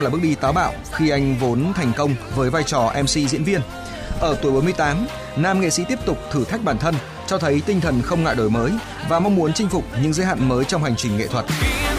là bước đi táo bạo khi anh vốn thành công với vai trò MC diễn viên. Ở tuổi 48, nam nghệ sĩ tiếp tục thử thách bản thân, cho thấy tinh thần không ngại đổi mới và mong muốn chinh phục những giới hạn mới trong hành trình nghệ thuật.